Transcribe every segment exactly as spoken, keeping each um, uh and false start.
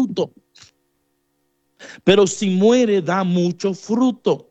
fruto. Pero si muere, da mucho fruto.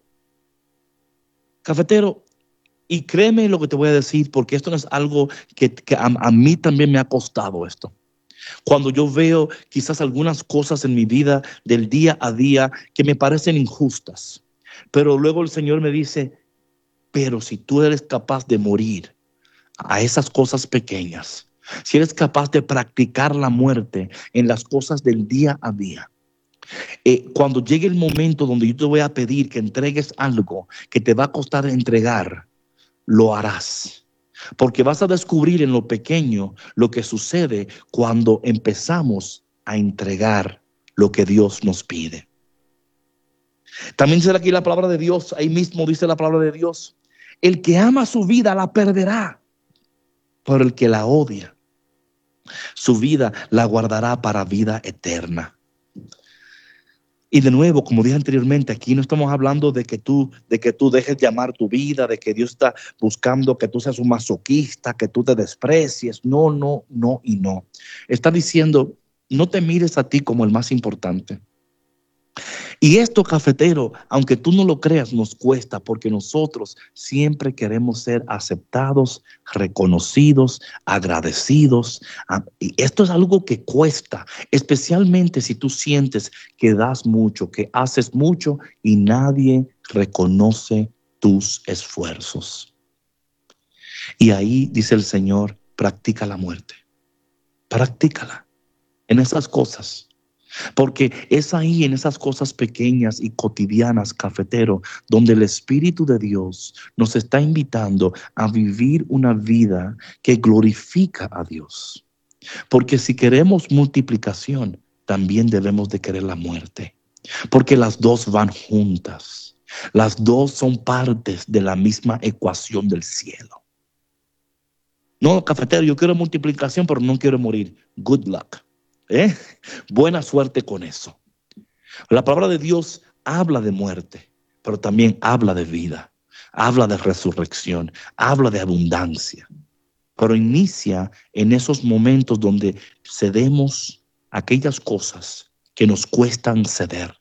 Cafetero, y créeme lo que te voy a decir, porque esto no es algo que, que a, a mí también me ha costado esto. Cuando yo veo quizás algunas cosas en mi vida del día a día que me parecen injustas, pero luego el Señor me dice, pero si tú eres capaz de morir a esas cosas pequeñas, si eres capaz de practicar la muerte en las cosas del día a día, eh, cuando llegue el momento donde yo te voy a pedir que entregues algo que te va a costar entregar, lo harás. Porque vas a descubrir en lo pequeño lo que sucede cuando empezamos a entregar lo que Dios nos pide. También dice aquí la palabra de Dios, ahí mismo dice la palabra de Dios, el que ama su vida la perderá, pero el que la odia, su vida la guardará para vida eterna. Y de nuevo, como dije anteriormente, aquí no estamos hablando de que tú, de que tú dejes de amar tu vida, de que Dios está buscando que tú seas un masoquista, que tú te desprecies. No, no, no y no. Está diciendo, no te mires a ti como el más importante. Y esto, cafetero, aunque tú no lo creas, nos cuesta porque nosotros siempre queremos ser aceptados, reconocidos, agradecidos. Y esto es algo que cuesta, especialmente si tú sientes que das mucho, que haces mucho y nadie reconoce tus esfuerzos. Y ahí dice el Señor, practica la muerte, practícala en esas cosas. Porque es ahí en esas cosas pequeñas y cotidianas, cafetero, donde el Espíritu de Dios nos está invitando a vivir una vida que glorifica a Dios. Porque si queremos multiplicación, también debemos de querer la muerte. Porque las dos van juntas. Las dos son partes de la misma ecuación del cielo. No, cafetero, yo quiero multiplicación, pero no quiero morir. Good luck. ¿Eh? Buena suerte con eso. La palabra de Dios habla de muerte, pero también habla de vida, habla de resurrección, habla de abundancia. Pero inicia en esos momentos donde cedemos aquellas cosas que nos cuestan ceder.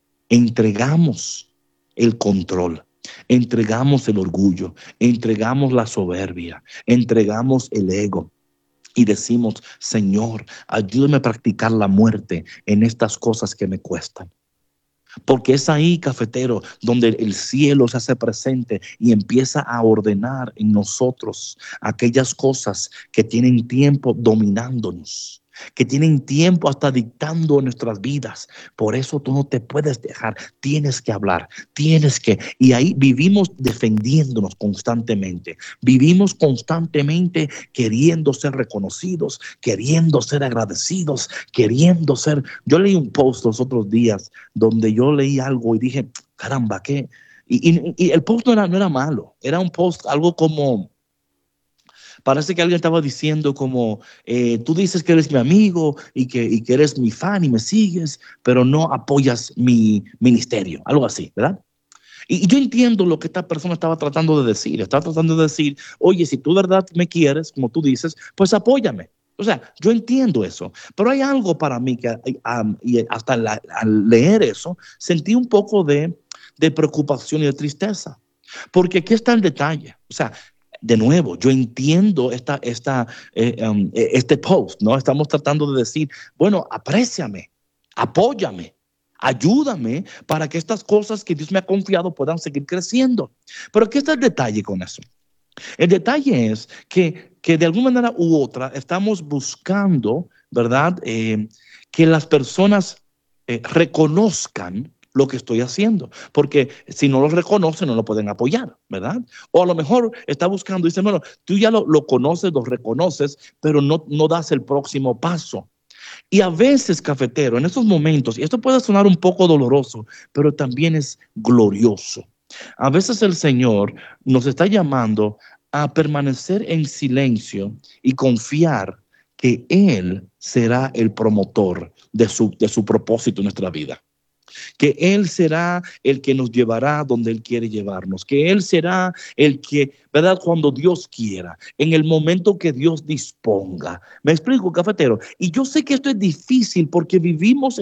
Entregamos el control, entregamos el orgullo, entregamos la soberbia, entregamos el ego. Y decimos, Señor, ayúdame a practicar la muerte en estas cosas que me cuestan. Porque es ahí, cafetero, donde el cielo se hace presente y empieza a ordenar en nosotros aquellas cosas que tienen tiempo dominándonos, que tienen tiempo hasta dictando nuestras vidas. Por eso tú no te puedes dejar, tienes que hablar, tienes que, y ahí vivimos defendiéndonos constantemente, vivimos constantemente queriendo ser reconocidos, queriendo ser agradecidos, queriendo ser, yo leí un post los otros días donde yo leí algo y dije, caramba, ¿qué? Y, y, y el post no era, no era malo, era un post algo como, parece que alguien estaba diciendo como, eh, tú dices que eres mi amigo y que, y que eres mi fan y me sigues, pero no apoyas mi ministerio, algo así, ¿verdad? Y, y yo entiendo lo que esta persona estaba tratando de decir. Estaba tratando de decir, oye, si tú de verdad me quieres, como tú dices, pues apóyame. O sea, yo entiendo eso, pero hay algo para mí que um, y hasta la, al leer eso, sentí un poco de, de preocupación y de tristeza. Porque aquí está el detalle. O sea, de nuevo, yo entiendo esta, esta, eh, um, este post, ¿no? Estamos tratando de decir, bueno, apréciame, apóyame, ayúdame para que estas cosas que Dios me ha confiado puedan seguir creciendo. Pero ¿qué está el detalle con eso? El detalle es que, que de alguna manera u otra estamos buscando, ¿verdad? Eh, que las personas eh, reconozcan lo que estoy haciendo, porque si no lo reconocen no lo pueden apoyar, ¿verdad? O a lo mejor está buscando y dice, bueno, tú ya lo, lo conoces, lo reconoces, pero no, no das el próximo paso. Y a veces, cafetero, en esos momentos, y esto puede sonar un poco doloroso, pero también es glorioso. A veces el Señor nos está llamando a permanecer en silencio y confiar que Él será el promotor de su, de su propósito en nuestra vida. Que Él será el que nos llevará donde Él quiere llevarnos, que Él será el que, ¿verdad? Cuando Dios quiera, en el momento que Dios disponga. ¿Me explico, cafetero? Y yo sé que esto es difícil porque vivimos